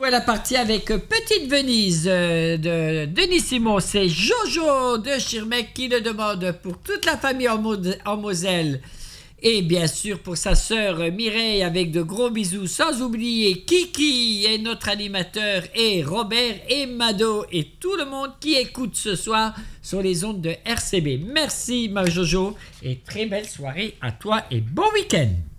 la partie avec Petite Venise de Denis Simon. C'est Jojo de Schirmeck qui le demande pour toute la famille en Moselle. Et bien sûr pour sa sœur Mireille avec de gros bisous. Sans oublier Kiki et notre animateur et Robert et Mado et tout le monde qui écoute ce soir sur les ondes de RCB. Merci ma Jojo et très belle soirée à toi et bon week-end.